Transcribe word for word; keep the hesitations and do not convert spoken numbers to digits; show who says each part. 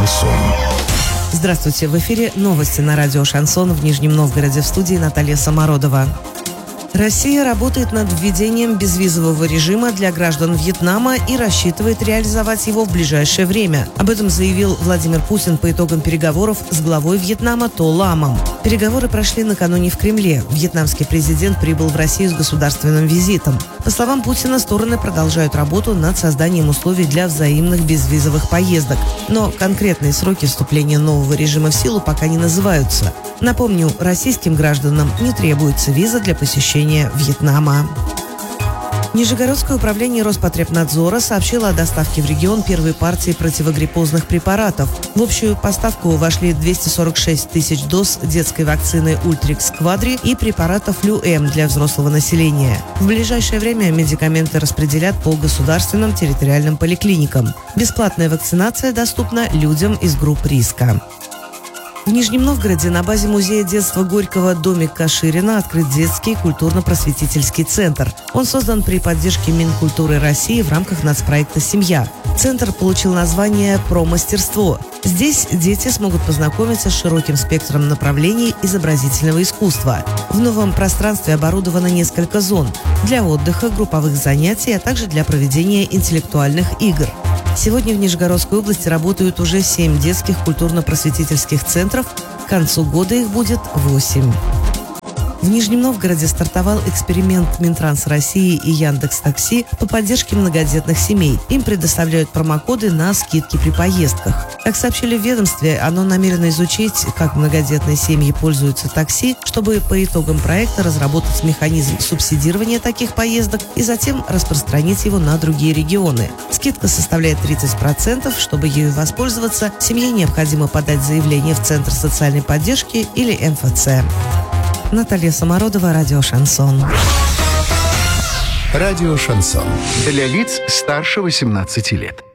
Speaker 1: Шансон.
Speaker 2: Здравствуйте, в эфире новости на радио «Шансон», в Нижнем Новгороде, в студии Наталья Самородова. Россия работает над введением безвизового режима для граждан Вьетнама и рассчитывает реализовать его в ближайшее время. Об этом заявил Владимир Путин по итогам переговоров с главой Вьетнама То Ламом. Переговоры прошли накануне в Кремле. Вьетнамский президент прибыл в Россию с государственным визитом. По словам Путина, стороны продолжают работу над созданием условий для взаимных безвизовых поездок. Но конкретные сроки вступления нового режима в силу пока не называются. Напомню, российским гражданам не требуется виза для посещения Вьетнама. Нижегородское управление Роспотребнадзора сообщило о доставке в регион первой партии противогриппозных препаратов. В общую поставку вошли двести сорок шесть тысяч доз детской вакцины Ультрикс Квадри и препарата Флюэм для взрослого населения. В ближайшее время медикаменты распределят по государственным территориальным поликлиникам. Бесплатная вакцинация доступна людям из групп риска. В Нижнем Новгороде на базе музея детства Горького «Домик Каширина» открыт детский культурно-просветительский центр. Он создан при поддержке Минкультуры России в рамках нацпроекта «Семья». Центр получил название «Про мастерство». Здесь дети смогут познакомиться с широким спектром направлений изобразительного искусства. В новом пространстве оборудовано несколько зон для отдыха, групповых занятий, а также для проведения интеллектуальных игр. Сегодня в Нижегородской области работают уже семь детских культурно-просветительских центров. К концу года их будет восемь. В Нижнем Новгороде стартовал эксперимент Минтранс России и Яндекс.Такси по поддержке многодетных семей. Им предоставляют промокоды на скидки при поездках. Как сообщили в ведомстве, оно намерено изучить, как многодетные семьи пользуются такси, чтобы по итогам проекта разработать механизм субсидирования таких поездок и затем распространить его на другие регионы. Скидка составляет тридцать процентов. Чтобы ею воспользоваться, семье необходимо подать заявление в Центр социальной поддержки или эм эф цэ. Наталья Самородова, радио «Шансон».
Speaker 1: Радио «Шансон».
Speaker 3: Для лиц старше восемнадцати лет.